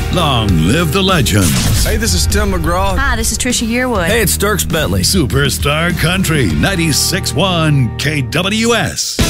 Long live the legends. Hey, this is Tim McGraw. Hi, this is Trisha Yearwood. Hey, it's Dierks Bentley. Superstar Country 96.1 KWS.